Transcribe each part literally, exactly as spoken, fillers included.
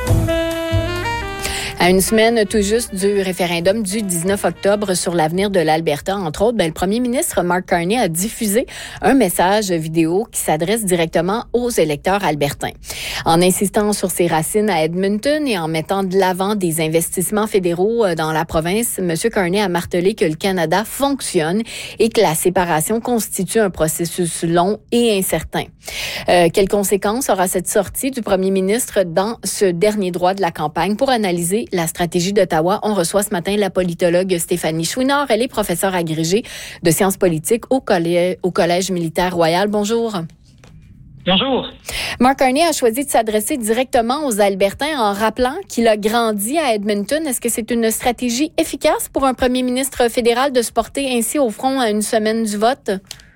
À une semaine tout juste du référendum du dix-neuf octobre sur l'avenir de l'Alberta, entre autres, ben, le premier ministre Mark Carney a diffusé un message vidéo qui s'adresse directement aux électeurs albertains. En insistant sur ses racines à Edmonton et en mettant de l'avant des investissements fédéraux dans la province, M. Carney a martelé que le Canada fonctionne et que la séparation constitue un processus long et incertain. Euh, quelles conséquences aura cette sortie du premier ministre dans ce dernier droit de la campagne? Pour analyser la stratégie d'Ottawa, on reçoit ce matin la politologue Stéphanie Chouinard. Elle est professeure agrégée de sciences politiques au Collège, au Collège militaire royal. Bonjour. Bonjour. Mark Carney a choisi de s'adresser directement aux Albertains en rappelant qu'il a grandi à Edmonton. Est-ce que c'est une stratégie efficace pour un premier ministre fédéral de se porter ainsi au front à une semaine du vote?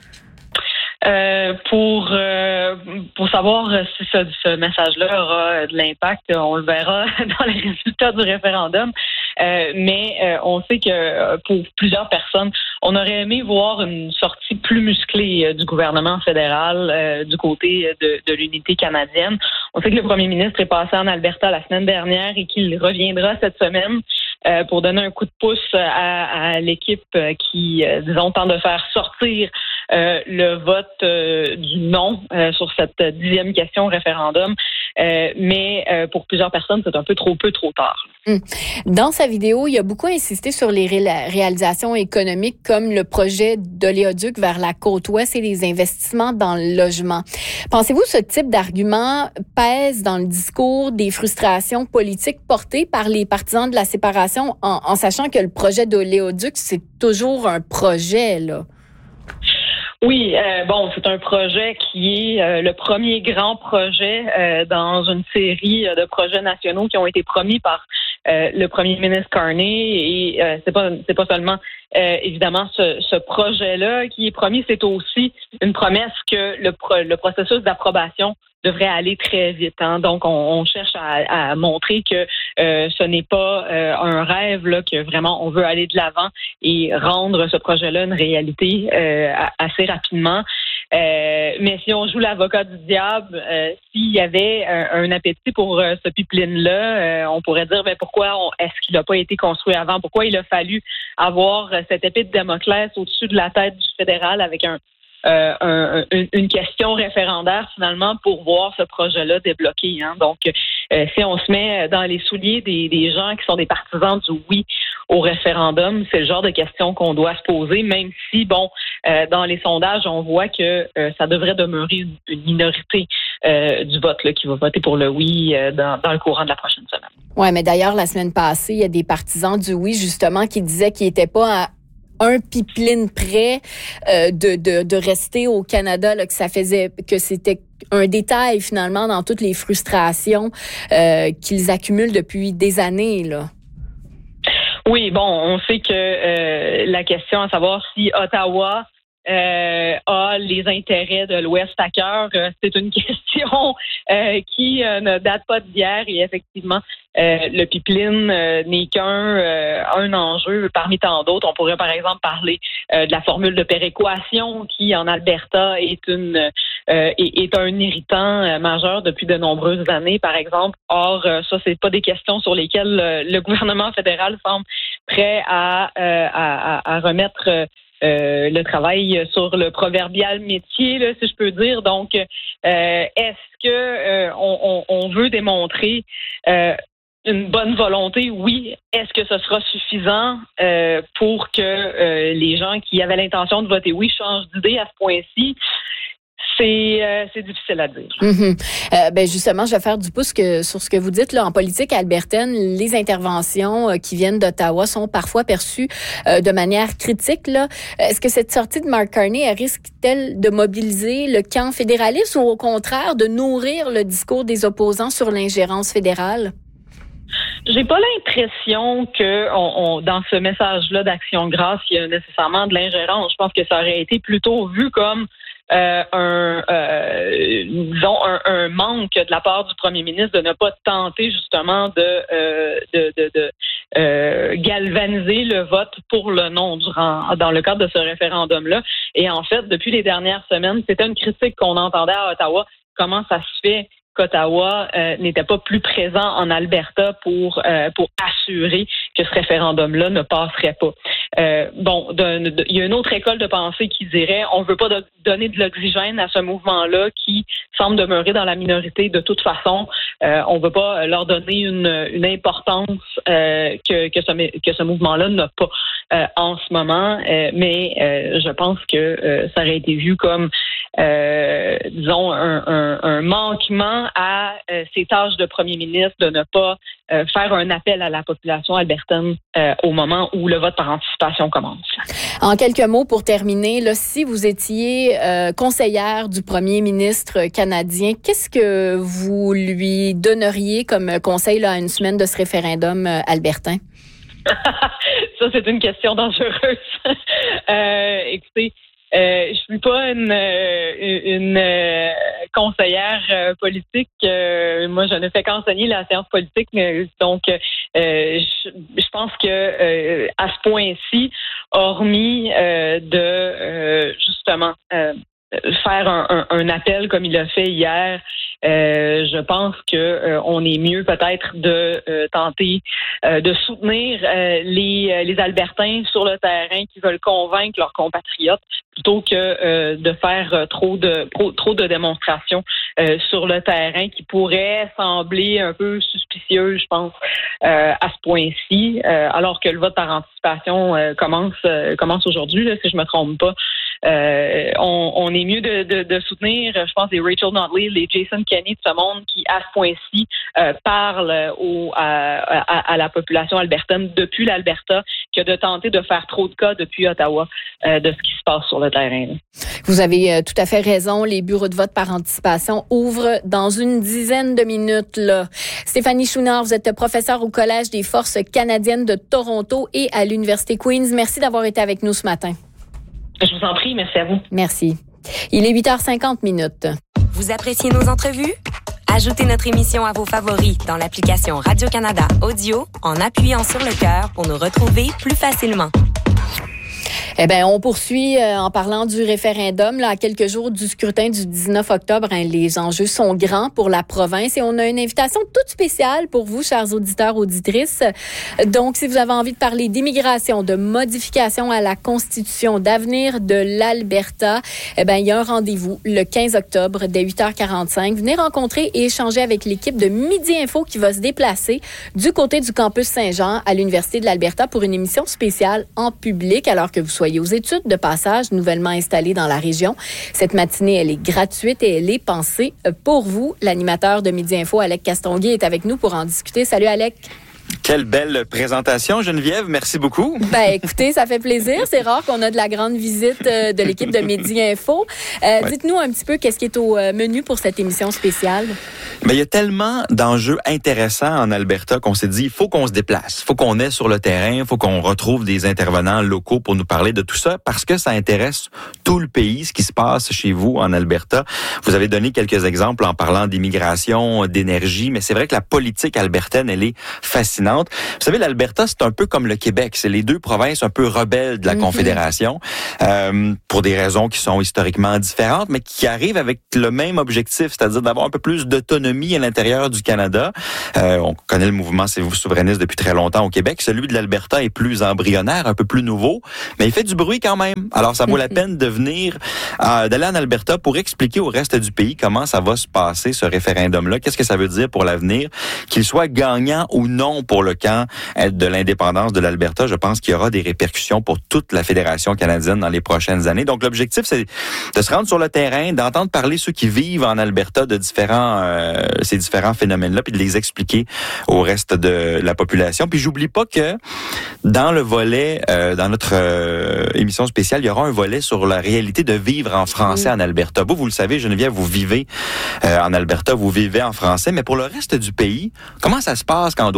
Euh, pour euh, pour savoir si ce, ce message-là aura de l'impact, on le verra dans les résultats du référendum. Euh, mais euh, on sait que pour plusieurs personnes, on aurait aimé voir une sortie plus musclée euh, du gouvernement fédéral euh, du côté de, de l'unité canadienne. On sait que le premier ministre est passé en Alberta la semaine dernière et qu'il reviendra cette semaine euh, pour donner un coup de pouce à, à l'équipe qui, euh, disons, tente de faire sortir Euh, le vote euh, du non euh, sur cette dixième question référendum. Euh, mais euh, pour plusieurs personnes, c'est un peu trop peu, trop tard. Dans sa vidéo, il a beaucoup insisté sur les ré- réalisations économiques comme le projet d'oléoduc vers la côte ouest et les investissements dans le logement. Pensez-vous que ce type d'argument pèse dans le discours des frustrations politiques portées par les partisans de la séparation en, en sachant que le projet d'oléoduc, c'est toujours un projet, là? Oui, euh, bon, c'est un projet qui est euh, le premier grand projet euh, dans une série de projets nationaux qui ont été promis par euh, le premier ministre Carney. Et euh, c'est pas c'est pas seulement euh, évidemment ce, ce projet-là qui est promis, c'est aussi une promesse que le, pro, le processus d'approbation devrait aller très vite. Hein. Donc, on, on cherche à, à montrer que euh, ce n'est pas euh, un rêve, là, que vraiment on veut aller de l'avant et rendre ce projet-là une réalité euh, assez rapidement. Euh, mais si on joue l'avocat du diable, euh, s'il y avait un, un appétit pour euh, ce pipeline-là, euh, on pourrait dire ben, pourquoi on, est-ce qu'il n'a pas été construit avant? Pourquoi il a fallu avoir euh, cette épée de Damoclès au-dessus de la tête du fédéral avec un Euh, un, un, une question référendaire finalement pour voir ce projet-là débloqué. Hein. Donc, euh, si on se met dans les souliers des, des gens qui sont des partisans du oui au référendum, c'est le genre de question qu'on doit se poser, même si, bon, euh, dans les sondages, on voit que euh, ça devrait demeurer une, une minorité euh, du vote là, qui va voter pour le oui euh, dans, dans le courant de la prochaine semaine. Oui, mais d'ailleurs, la semaine passée, il y a des partisans du oui, justement, qui disaient qu'ils n'étaient pas à un pipeline près euh, de, de, de rester au Canada, là, que ça faisait, que c'était un détail finalement dans toutes les frustrations euh, qu'ils accumulent depuis des années, là. Oui, bon, on sait que euh, la question à savoir si Ottawa Euh, a les intérêts de l'Ouest à cœur. Euh, c'est une question euh, qui euh, ne date pas d'hier et effectivement, euh, le pipeline euh, n'est qu'un euh, un enjeu parmi tant d'autres. On pourrait par exemple parler euh, de la formule de péréquation qui, en Alberta, est une euh, est, est un irritant euh, majeur depuis de nombreuses années, par exemple. Or, euh, ça, c'est pas des questions sur lesquelles euh, le gouvernement fédéral semble prêt à, euh, à, à, à remettre euh, Euh, le travail sur le proverbial métier, là, si je peux dire. Donc, euh, est-ce que euh, on, on, on veut démontrer euh, une bonne volonté? Oui. Est-ce que ce sera suffisant euh, pour que euh, les gens qui avaient l'intention de voter oui changent d'idée à ce point-ci? C'est, euh, c'est difficile à dire. Mm-hmm. Euh, ben justement, je vais faire du pouce que, sur ce que vous dites. Là, en politique albertaine, les interventions euh, qui viennent d'Ottawa sont parfois perçues euh, de manière critique. Là. Est-ce que cette sortie de Mark Carney risque-t-elle de mobiliser le camp fédéraliste ou au contraire de nourrir le discours des opposants sur l'ingérence fédérale? J'ai pas l'impression que on, on, dans ce message-là d'Action de grâce, il y a nécessairement de l'ingérence. Je pense que ça aurait été plutôt vu comme Euh, un, euh, disons un, un manque de la part du premier ministre de ne pas tenter justement de euh, de, de, de euh, galvaniser le vote pour le non durant dans le cadre de ce référendum-là. Et en fait, depuis les dernières semaines, c'était une critique qu'on entendait à Ottawa. Comment ça se fait qu'Ottawa euh, n'était pas plus présent en Alberta pour euh, pour assurer que ce référendum-là ne passerait pas. Euh, bon, il y a une autre école de pensée qui dirait on veut pas de, donner de l'oxygène à ce mouvement-là qui semble demeurer dans la minorité de toute façon. Euh, on veut pas leur donner une, une importance euh, que, que, ce, que ce mouvement-là n'a pas euh, en ce moment, euh, mais euh, je pense que euh, ça aurait été vu comme Euh, disons, un, un, un manquement à euh, ses tâches de premier ministre de ne pas euh, faire un appel à la population albertaine euh, au moment où le vote par anticipation commence. En quelques mots pour terminer, là, si vous étiez euh, conseillère du premier ministre canadien, qu'est-ce que vous lui donneriez comme conseil là, à une semaine de ce référendum euh, albertain? Ça, c'est une question dangereuse. euh, écoutez, Euh, je suis pas une une, une euh, conseillère euh, politique. Euh, moi, je ne fais qu'enseigner la science politique. Donc, euh, je, je pense que euh, à ce point-ci, hormis euh, de euh, justement euh, faire un, un, un appel comme il l'a fait hier, euh, je pense que euh, on est mieux peut-être de euh, tenter euh, de soutenir euh, les les Albertains sur le terrain qui veulent convaincre leurs compatriotes plutôt que euh, de faire euh, trop de trop, trop de démonstrations euh, sur le terrain qui pourraient sembler un peu suspicieux, je pense, euh, à ce point-ci, euh, alors que le vote par anticipation euh, commence euh, commence aujourd'hui, là, si je me trompe pas. Euh, on, on est mieux de, de, de soutenir, je pense, les Rachel Notley, les Jason Kenney de ce monde qui, à ce point-ci, euh, parlent au, à, à, à la population albertaine depuis l'Alberta que de tenter de faire trop de cas depuis Ottawa euh, de ce qui se passe sur le terrain. Là. Vous avez euh, tout à fait raison. Les bureaux de vote par anticipation ouvrent dans une dizaine de minutes. Là. Stéphanie Chouinard, vous êtes professeure au Collège des forces canadiennes de Toronto et à l'Université Queen's. Merci d'avoir été avec nous ce matin. Je vous en prie, merci à vous. Merci. Il est huit heures cinquante minutes. Vous appréciez nos entrevues? Ajoutez notre émission à vos favoris dans l'application Radio-Canada Audio en appuyant sur le cœur pour nous retrouver plus facilement. Eh bien, on poursuit euh, en parlant du référendum. Là, à quelques jours du scrutin du dix-neuf octobre, hein, les enjeux sont grands pour la province et on a une invitation toute spéciale pour vous, chers auditeurs, auditrices. Donc, si vous avez envie de parler d'immigration, de modification à la Constitution, d'avenir de l'Alberta, eh bien, il y a un rendez-vous le quinze octobre dès huit heures quarante-cinq. Venez rencontrer et échanger avec l'équipe de Midi Info qui va se déplacer du côté du campus Saint-Jean à l'Université de l'Alberta pour une émission spéciale en public alors que vous soyez aux études de passage nouvellement installées dans la région. Cette matinée, elle est gratuite et elle est pensée pour vous. L'animateur de Midi Info, Alec Castonguay, est avec nous pour en discuter. Salut, Alec. Quelle belle présentation, Geneviève. Merci beaucoup. Ben, écoutez, ça fait plaisir. C'est rare qu'on a de la grande visite euh, de l'équipe de Midi Info. Euh, ouais. Dites-nous un petit peu qu'est-ce qui est au euh, menu pour cette émission spéciale. Ben, il y a tellement d'enjeux intéressants en Alberta qu'on s'est dit, il faut qu'on se déplace. Il faut qu'on aille sur le terrain. Il faut qu'on retrouve des intervenants locaux pour nous parler de tout ça parce que ça intéresse tout le pays, ce qui se passe chez vous en Alberta. Vous avez donné quelques exemples en parlant d'immigration, d'énergie, mais c'est vrai que la politique albertaine, elle est fascinante. Vous savez, l'Alberta, c'est un peu comme le Québec. C'est les deux provinces un peu rebelles de la mm-hmm. Confédération euh, pour des raisons qui sont historiquement différentes, mais qui arrivent avec le même objectif, c'est-à-dire d'avoir un peu plus d'autonomie à l'intérieur du Canada. Euh, on connaît le mouvement souverainiste depuis très longtemps au Québec. Celui de l'Alberta est plus embryonnaire, un peu plus nouveau, mais il fait du bruit quand même. Alors, ça vaut mm-hmm. la peine de venir, euh, d'aller en Alberta pour expliquer au reste du pays comment ça va se passer, ce référendum-là. Qu'est-ce que ça veut dire pour l'avenir, qu'il soit gagnant ou non pour le camp de l'indépendance de l'Alberta. Je pense qu'il y aura des répercussions pour toute la Fédération canadienne dans les prochaines années. Donc, l'objectif, c'est de se rendre sur le terrain, d'entendre parler ceux qui vivent en Alberta de différents, euh, ces différents phénomènes-là, puis de les expliquer au reste de la population. Puis, j'oublie pas que dans le volet, euh, dans notre euh, émission spéciale, il y aura un volet sur la réalité de vivre en français oui. en Alberta. Vous, vous le savez, Geneviève, vous vivez euh, en Alberta, vous vivez en français, mais pour le reste du pays, comment ça se passe quand on doit inscrire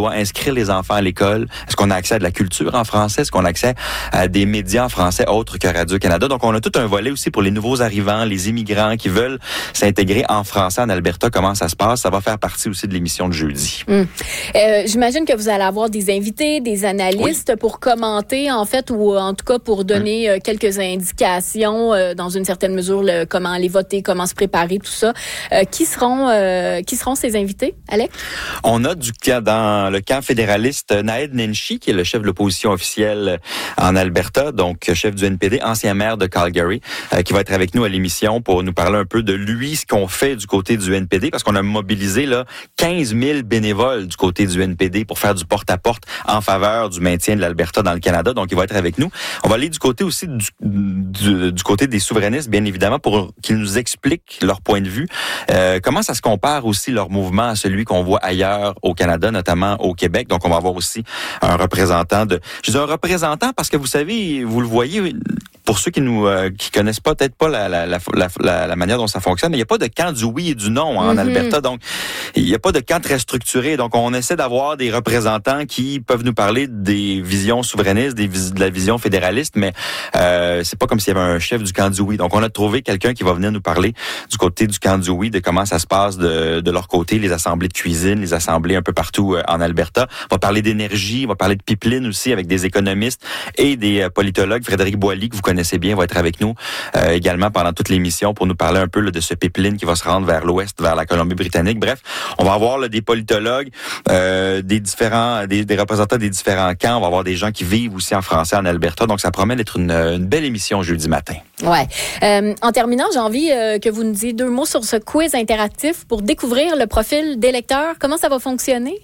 inscrire les enfants à l'école? Est-ce qu'on a accès à de la culture en français? Est-ce qu'on a accès à des médias en français autres que Radio-Canada? Donc, on a tout un volet aussi pour les nouveaux arrivants, les immigrants qui veulent s'intégrer en français en Alberta. Comment ça se passe? Ça va faire partie aussi de l'émission de jeudi. Hum. Euh, j'imagine que vous allez avoir des invités, des analystes oui. pour commenter, en fait, ou en tout cas pour donner hum. quelques indications, euh, dans une certaine mesure, le, comment aller voter, comment se préparer, tout ça. Euh, qui seront euh, qui seront ces invités, Alex? On a du cas dans le camp fédéraliste Naheed Nenshi, qui est le chef de l'opposition officielle en Alberta, donc chef du N P D, ancien maire de Calgary, euh, qui va être avec nous à l'émission pour nous parler un peu de lui, ce qu'on fait du côté du N P D, parce qu'on a mobilisé là quinze mille bénévoles du côté du N P D pour faire du porte-à-porte en faveur du maintien de l'Alberta dans le Canada. Donc, il va être avec nous. On va aller du côté aussi du, du, du côté des souverainistes, bien évidemment, pour qu'ils nous expliquent leur point de vue. Euh, comment ça se compare aussi leur mouvement à celui qu'on voit ailleurs au Canada, notamment au Québec. Donc, on va avoir aussi un représentant de... Je dis un représentant parce que vous savez, vous le voyez... Pour ceux qui nous euh, qui connaissent pas peut-être pas la, la, la, la, la manière dont ça fonctionne, mais il n'y a pas de camp du oui et du non en mm-hmm. Alberta, donc il n'y a pas de camp très structuré. Donc on essaie d'avoir des représentants qui peuvent nous parler des visions souverainistes, des, de la vision fédéraliste, mais euh, c'est pas comme s'il y avait un chef du camp du oui. Donc on a trouvé quelqu'un qui va venir nous parler du côté du camp du oui, de comment ça se passe de, de leur côté, les assemblées de cuisine, les assemblées un peu partout euh, en Alberta. On va parler d'énergie, on va parler de pipeline aussi avec des économistes et des euh, politologues. Frédéric Boilly, que vous connaissez bien, va être avec nous euh, également pendant toute l'émission pour nous parler un peu là, de ce pipeline qui va se rendre vers l'ouest, vers la Colombie-Britannique. Bref, on va avoir là, des politologues, euh, des différents, des, des représentants des différents camps. On va avoir des gens qui vivent aussi en français en Alberta. Donc, ça promet d'être une, une belle émission jeudi matin. Ouais. Euh, en terminant, j'ai envie euh, que vous nous disiez deux mots sur ce quiz interactif pour découvrir le profil des lecteurs. Comment ça va fonctionner?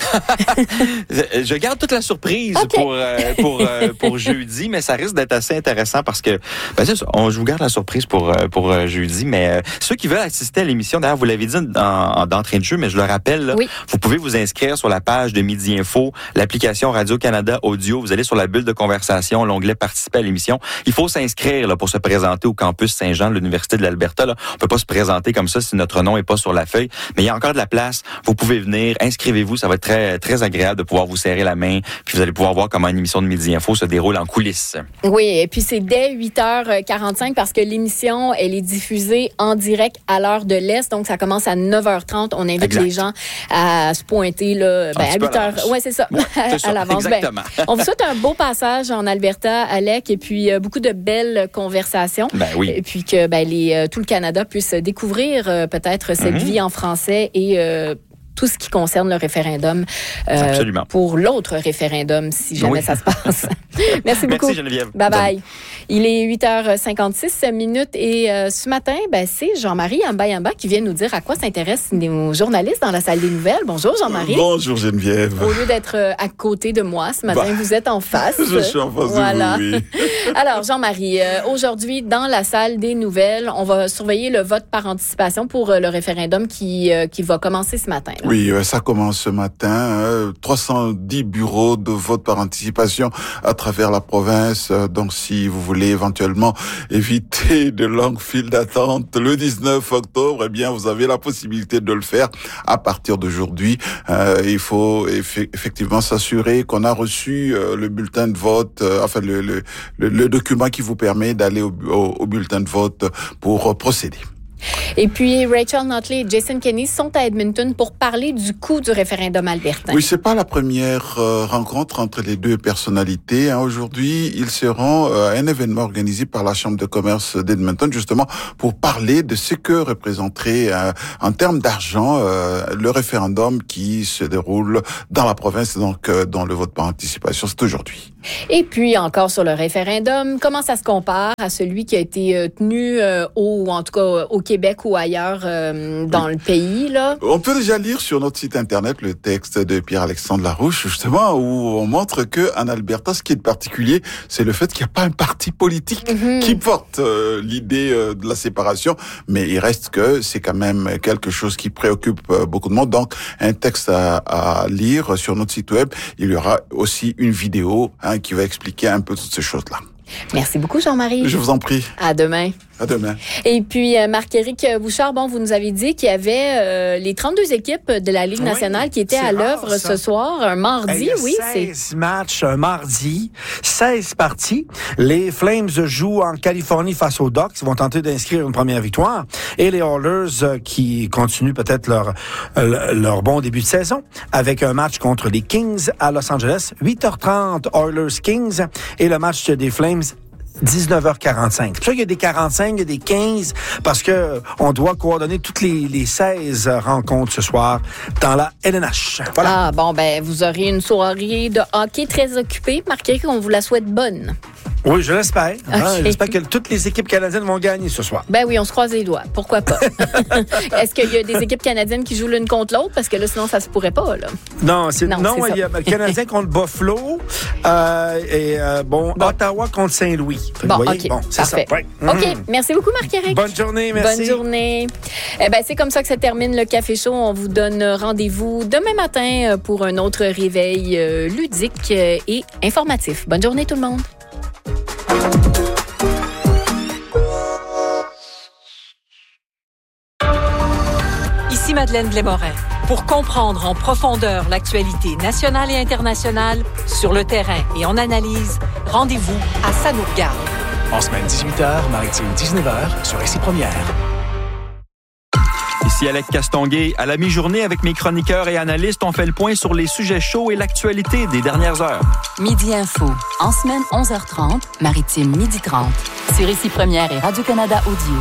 Je garde toute la surprise okay. pour euh, pour euh, pour jeudi, mais ça risque d'être assez intéressant parce que ben c'est ça, on, je vous garde la surprise pour euh, pour euh, jeudi. Mais euh, ceux qui veulent assister à l'émission, d'ailleurs vous l'avez dit en, en d'entrée de jeu, mais je le rappelle, là, oui. vous pouvez vous inscrire sur la page de Midi Info, l'application Radio-Canada Audio. Vous allez sur la bulle de conversation, l'onglet participer à l'émission. Il faut s'inscrire là pour se présenter au campus Saint-Jean de l'Université de l'Alberta. Là, on peut pas se présenter comme ça si notre nom est pas sur la feuille, mais il y a encore de la place. Vous pouvez venir, inscrivez-vous, ça va être très très agréable de pouvoir vous serrer la main, puis vous allez pouvoir voir comment une émission de Midi Info se déroule en coulisses. Oui, et puis c'est dès huit heures quarante-cinq parce que l'émission, elle est diffusée en direct à l'heure de l'Est, donc ça commence à neuf heures trente. On invite exact. les gens à se pointer là, ben, à huit heures. Oui, c'est ça, ouais, c'est ça. à l'avance. Exactement. Ben, on vous souhaite un beau passage en Alberta, Alec, et puis euh, beaucoup de belles conversations. Ben oui. Et puis que ben, les, euh, tout le Canada puisse découvrir euh, peut-être cette mm-hmm. vie en français et euh, tout ce qui concerne le référendum euh, pour l'autre référendum, si jamais oui. ça se passe. Merci beaucoup. Merci Geneviève. Bye bye. Il est huit heures cinquante-six minutes et euh, ce matin, ben, c'est Jean-Marie Yamba-Yamba qui vient nous dire à quoi s'intéressent nos journalistes dans la salle des nouvelles. Bonjour Jean-Marie. Bonjour Geneviève. Au lieu d'être à côté de moi ce matin, bah, vous êtes en face. Je suis en face voilà. de vous, oui. Alors Jean-Marie, euh, aujourd'hui dans la salle des nouvelles, on va surveiller le vote par anticipation pour euh, le référendum qui, euh, qui va commencer ce matin. Là. Oui, ça commence ce matin. Euh, trois cent dix bureaux de vote par anticipation à travers la province. Donc, si vous voulez éventuellement éviter de longues files d'attente le dix-neuf octobre, eh bien, vous avez la possibilité de le faire à partir d'aujourd'hui. Euh, il faut eff- effectivement s'assurer qu'on a reçu euh, le bulletin de vote, euh, enfin le, le, le, le document qui vous permet d'aller au, au, au bulletin de vote pour euh, procéder. Et puis, Rachel Notley et Jason Kenney sont à Edmonton pour parler du coût du référendum albertain. Oui, c'est pas la première euh, rencontre entre les deux personnalités. Hein. Aujourd'hui, ils seront euh, à un événement organisé par la Chambre de commerce d'Edmonton, justement, pour parler de ce que représenterait, euh, en termes d'argent, euh, le référendum qui se déroule dans la province, donc euh, dans le vote par anticipation. C'est aujourd'hui. Et puis, encore sur le référendum, comment ça se compare à celui qui a été euh, tenu euh, au, ou en tout cas au Québec ou ailleurs euh, dans oui. le pays, là? On peut déjà lire sur notre site Internet le texte de Pierre-Alexandre Larouche, justement, où on montre que en Alberta, ce qui est de particulier, c'est le fait qu'il n'y a pas un parti politique mm-hmm. qui porte euh, l'idée euh, de la séparation, mais il reste que c'est quand même quelque chose qui préoccupe euh, beaucoup de monde. Donc, un texte à, à lire sur notre site web. Il y aura aussi une vidéo hein, qui va expliquer un peu toutes ces choses-là. Merci beaucoup, Jean-Marie. Je vous en prie. À demain. À demain. Et puis, euh, Marc-Éric Bouchard, bon, vous nous avez dit qu'il y avait euh, les trente-deux équipes de la Ligue nationale oui, qui étaient à l'œuvre ce soir, un mardi, hey, il y a oui. seize c'est matchs un mardi, seize parties. Les Flames jouent en Californie face aux Ducks. Ils vont tenter d'inscrire une première victoire. Et les Oilers euh, qui continuent peut-être leur, euh, leur bon début de saison avec un match contre les Kings à Los Angeles. huit heures trente, Oilers-Kings. Et le match des Flames, dix-neuf heures quarante-cinq. C'est pour ça qu'il y a des quarante-cinq, il y a des quinze, parce que on doit coordonner toutes les, les seize rencontres ce soir dans la L N H. Voilà. Ah, bon, ben, vous aurez une soirée de hockey très occupée. Marc-Éric, on vous la souhaite bonne. Oui, je l'espère. Okay. Hein, j'espère que toutes les équipes canadiennes vont gagner ce soir. Ben oui, on se croise les doigts. Pourquoi pas? Est-ce qu'il y a des équipes canadiennes qui jouent l'une contre l'autre? Parce que là, sinon, ça se pourrait pas, là. Non, c'est, non, non c'est il y a le Canadien contre Buffalo euh, et euh, bon, bon, Ottawa contre Saint-Louis. Bon, vous voyez? OK. Bon, c'est parfait. ça. Ouais. OK. Mmh. Merci beaucoup, Marc-Éric. Bonne journée, merci. Bonne journée. Eh ben, c'est comme ça que ça termine le Café Chaud. On vous donne rendez-vous demain matin pour un autre réveil euh, ludique et informatif. Bonne journée, tout le monde. Ici Madeleine Blais-Morin. Pour comprendre en profondeur l'actualité nationale et internationale, sur le terrain et en analyse, rendez-vous à Ça nous regarde. En semaine dix-huit heures, maritime dix-neuf heures, sur Ici Première. Ici Alec Castonguay. À la mi-journée, avec mes chroniqueurs et analystes, on fait le point sur les sujets chauds et l'actualité des dernières heures. Midi Info. En semaine onze heures trente, maritime midi trente. Sur Ici Première et Radio-Canada Audio.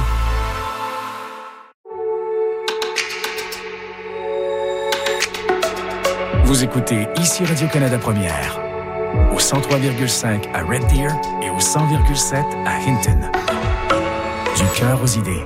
Vous écoutez Ici Radio-Canada Première, au cent trois virgule cinq à Red Deer et au cent virgule sept à Hinton. Du cœur aux idées.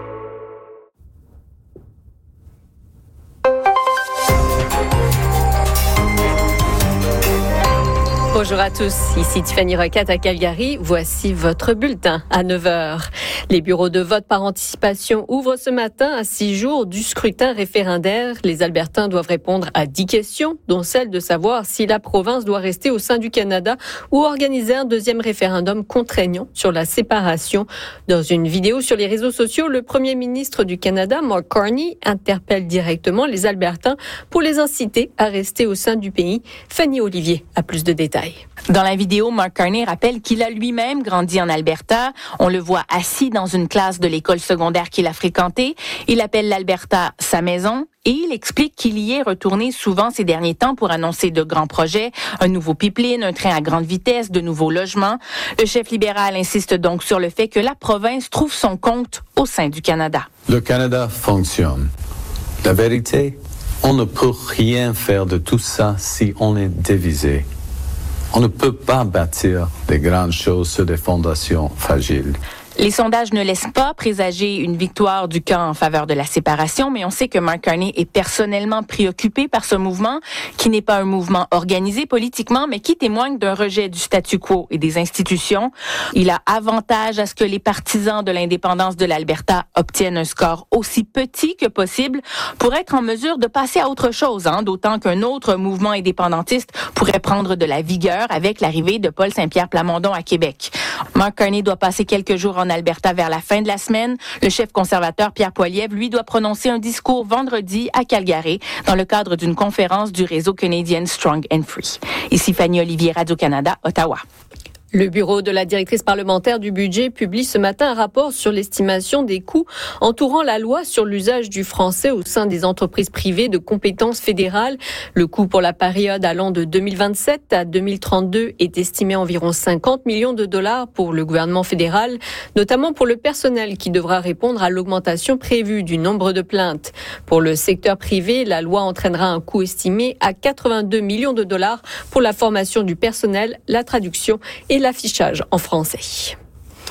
Bonjour à tous, ici Tiffany Roquette à Calgary. Voici votre bulletin à neuf heures. Les bureaux de vote par anticipation ouvrent ce matin à six jours du scrutin référendaire. Les Albertains doivent répondre à dix questions, dont celle de savoir si la province doit rester au sein du Canada ou organiser un deuxième référendum contraignant sur la séparation. Dans une vidéo sur les réseaux sociaux, le premier ministre du Canada, Mark Carney, interpelle directement les Albertains pour les inciter à rester au sein du pays. Fanny Olivier a plus de détails. Dans la vidéo, Mark Carney rappelle qu'il a lui-même grandi en Alberta. On le voit assis dans une classe de l'école secondaire qu'il a fréquentée. Il appelle l'Alberta sa maison et il explique qu'il y est retourné souvent ces derniers temps pour annoncer de grands projets, un nouveau pipeline, un train à grande vitesse, de nouveaux logements. Le chef libéral insiste donc sur le fait que la province trouve son compte au sein du Canada. Le Canada fonctionne. La vérité, on ne peut rien faire de tout ça si on est divisé. On ne peut pas bâtir des grandes choses sur des fondations fragiles. Les sondages ne laissent pas présager une victoire du camp en faveur de la séparation, mais on sait que Mark Carney est personnellement préoccupé par ce mouvement, qui n'est pas un mouvement organisé politiquement, mais qui témoigne d'un rejet du statu quo et des institutions. Il a avantage à ce que les partisans de l'indépendance de l'Alberta obtiennent un score aussi petit que possible pour être en mesure de passer à autre chose, hein, d'autant qu'un autre mouvement indépendantiste pourrait prendre de la vigueur avec l'arrivée de Paul Saint-Pierre Plamondon à Québec. Mark Carney doit passer quelques jours en Alberta vers la fin de la semaine. Le chef conservateur Pierre Poilievre, lui, doit prononcer un discours vendredi à Calgary dans le cadre d'une conférence du réseau canadien Strong and Free. Ici Fanny Olivier, Radio-Canada, Ottawa. Le bureau de la directrice parlementaire du budget publie ce matin un rapport sur l'estimation des coûts entourant la loi sur l'usage du français au sein des entreprises privées de compétences fédérales. Le coût pour la période allant de deux mille vingt-sept à deux mille trente-deux est estimé à environ cinquante millions de dollars pour le gouvernement fédéral, notamment pour le personnel qui devra répondre à l'augmentation prévue du nombre de plaintes. Pour le secteur privé, la loi entraînera un coût estimé à quatre-vingt-deux millions de dollars pour la formation du personnel, la traduction et l'affichage en français.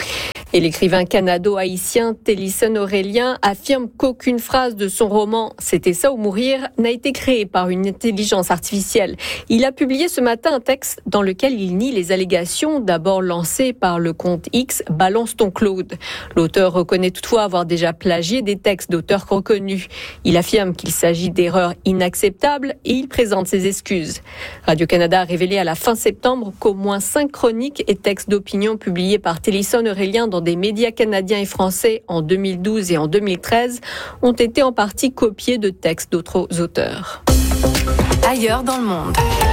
Et l'écrivain canado-haïtien Télisson Aurélien affirme qu'aucune phrase de son roman « C'était ça ou mourir » n'a été créée par une intelligence artificielle. Il a publié ce matin un texte dans lequel il nie les allégations d'abord lancées par le compte X « Balance ton Claude ». L'auteur reconnaît toutefois avoir déjà plagié des textes d'auteurs reconnus. Il affirme qu'il s'agit d'erreurs inacceptables et il présente ses excuses. Radio-Canada a révélé à la fin septembre qu'au moins cinq chroniques et textes d'opinion publiés par Télisson Aurélien dans des médias canadiens et français en deux mille douze et en deux mille treize ont été en partie copiés de textes d'autres auteurs. Ailleurs dans le monde.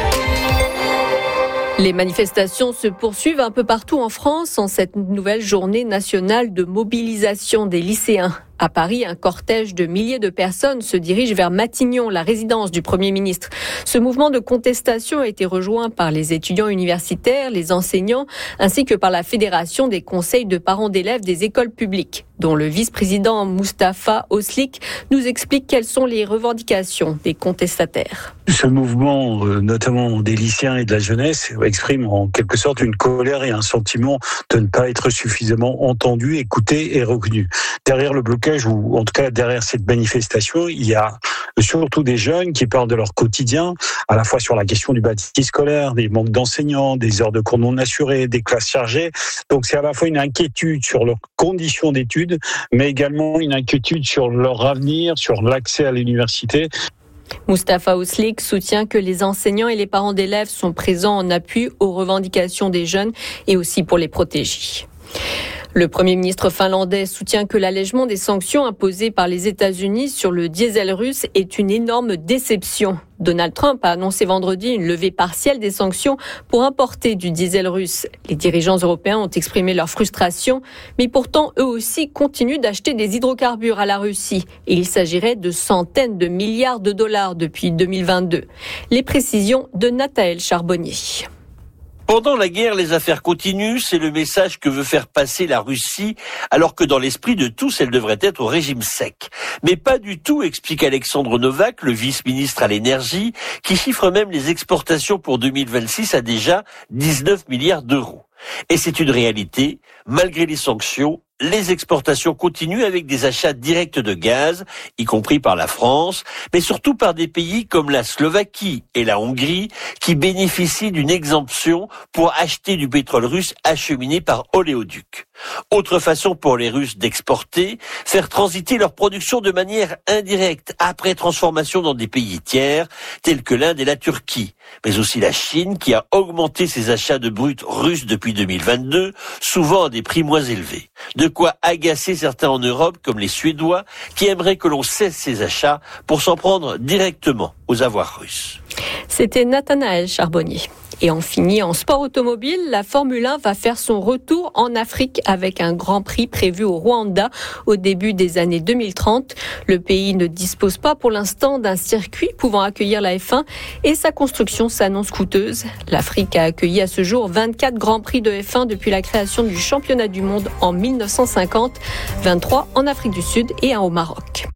Les manifestations se poursuivent un peu partout en France en cette nouvelle journée nationale de mobilisation des lycéens. À Paris, un cortège de milliers de personnes se dirige vers Matignon, la résidence du Premier ministre. Ce mouvement de contestation a été rejoint par les étudiants universitaires, les enseignants, ainsi que par la Fédération des conseils de parents d'élèves des écoles publiques, dont le vice-président Moustapha Oslik nous explique quelles sont les revendications des contestataires. Ce mouvement, notamment des lycéens et de la jeunesse, exprime en quelque sorte une colère et un sentiment de ne pas être suffisamment entendu, écouté et reconnu. Derrière le blocage, ou en tout cas derrière cette manifestation, il y a surtout des jeunes qui parlent de leur quotidien, à la fois sur la question du bâti scolaire, des manques d'enseignants, des heures de cours non assurées, des classes chargées. Donc c'est à la fois une inquiétude sur leurs conditions d'études, mais également une inquiétude sur leur avenir, sur l'accès à l'université. Moustapha Oslik soutient que les enseignants et les parents d'élèves sont présents en appui aux revendications des jeunes et aussi pour les protéger. Le Premier ministre finlandais soutient que l'allègement des sanctions imposées par les États-Unis sur le diesel russe est une énorme déception. Donald Trump a annoncé vendredi une levée partielle des sanctions pour importer du diesel russe. Les dirigeants européens ont exprimé leur frustration, mais pourtant eux aussi continuent d'acheter des hydrocarbures à la Russie. Et il s'agirait de centaines de milliards de dollars depuis deux mille vingt-deux. Les précisions de Nathaël Charbonnier. Pendant la guerre, les affaires continuent, c'est le message que veut faire passer la Russie, alors que dans l'esprit de tous, elle devrait être au régime sec. Mais pas du tout, explique Alexandre Novak, le vice-ministre à l'énergie, qui chiffre même les exportations pour deux mille vingt-six à déjà dix-neuf milliards d'euros. Et c'est une réalité, malgré les sanctions, les exportations continuent avec des achats directs de gaz, y compris par la France, mais surtout par des pays comme la Slovaquie et la Hongrie, qui bénéficient d'une exemption pour acheter du pétrole russe acheminé par oléoduc. Autre façon pour les Russes d'exporter, faire transiter leur production de manière indirecte après transformation dans des pays tiers, tels que l'Inde et la Turquie, mais aussi la Chine qui a augmenté ses achats de brut russes depuis deux mille vingt-deux, souvent à des prix moins élevés. De quoi agacer certains en Europe, comme les Suédois, qui aimeraient que l'on cesse ces achats pour s'en prendre directement aux avoirs russes. C'était Nathanaël Charbonnier. Et on finit en sport automobile, la Formule un va faire son retour en Afrique avec un Grand Prix prévu au Rwanda au début des années deux mille trente. Le pays ne dispose pas pour l'instant d'un circuit pouvant accueillir la F un et sa construction s'annonce coûteuse. L'Afrique a accueilli à ce jour vingt-quatre Grands Prix de F un depuis la création du championnat du monde en mille neuf cent cinquante, vingt-trois en Afrique du Sud et un au Maroc.